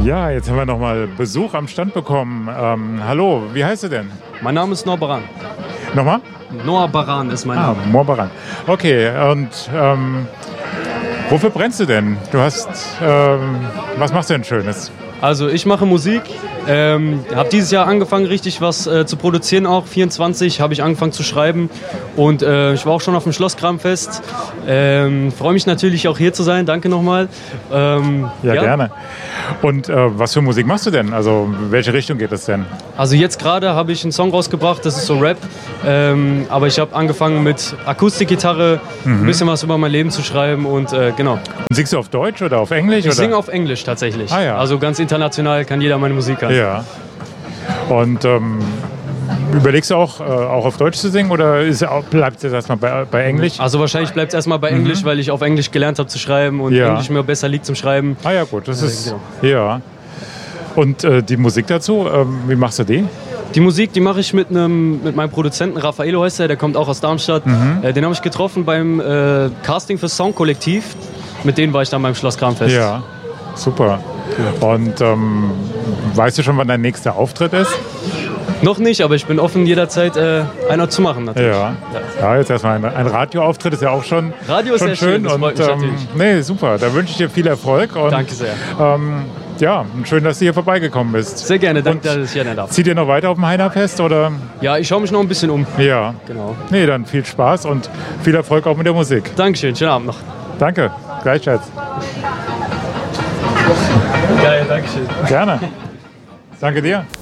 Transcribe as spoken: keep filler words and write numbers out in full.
Ja, jetzt haben wir nochmal Besuch am Stand bekommen. Ähm, hallo, wie heißt du denn? Mein Name ist Noah Baran. Nochmal? Noah Baran ist mein Ah, Name. Noah Baran. Okay, und ähm, wofür brennst du denn? Du hast, ähm, was machst du denn Schönes? Also ich mache Musik, ähm, habe dieses Jahr angefangen richtig was äh, zu produzieren auch, vierundzwanzig habe ich angefangen zu schreiben und äh, ich war auch schon auf dem Schlosskramfest, ähm, freue mich natürlich auch hier zu sein, danke nochmal. Ähm, Ja, ja, gerne. Und äh, was für Musik machst du denn? Also welche Richtung geht es denn? Also jetzt gerade habe ich einen Song rausgebracht, das ist so Rap, ähm, aber ich habe angefangen mit Akustikgitarre, mhm. ein bisschen was über mein Leben zu schreiben und äh, genau. Und singst du auf Deutsch oder auf Englisch? Ich oder? singe auf Englisch tatsächlich, ah, ja. also ganz international kann jeder meine Musik hören. Ja. Und ähm, überlegst du auch, äh, auch auf Deutsch zu singen oder bleibt es erstmal bei, bei Englisch? Also wahrscheinlich bleibt es erstmal bei Englisch, mhm. weil ich auf Englisch gelernt habe zu schreiben und ja. Englisch mir besser liegt zum Schreiben. Ah ja, gut, das äh, ist, genau. ja. Und äh, die Musik dazu, ähm, wie machst du die? Die Musik, die mache ich mit, einem, mit meinem Produzenten Raffaello heißt er, der kommt auch aus Darmstadt. Mhm. Äh, den habe ich getroffen beim äh, Casting für Songkollektiv. Mit denen war ich dann beim Schlosskramfest. Ja, super. Ja. Und ähm, weißt du schon, wann dein nächster Auftritt ist? Noch nicht, aber ich bin offen, jederzeit äh, einer zu machen natürlich. Ja, ja. ja jetzt erstmal ein, ein Radioauftritt ist ja auch schon, Radio ist schon sehr schön. schön, das freut mich und, ähm, natürlich. Nee, super, da wünsche ich dir viel Erfolg. Und, danke sehr. Ähm, ja, schön, dass du hier vorbeigekommen bist. Sehr gerne, danke, dass ich hier sein darf. Zieht ihr noch weiter auf dem Heinerfest? Oder? Ja, ich schaue mich noch ein bisschen um. Ja. Genau. Nee, dann viel Spaß und viel Erfolg auch mit der Musik. Dankeschön, schönen Abend noch. Danke, gleichfalls. Ja, ja, danke schön. Gerne. Danke dir.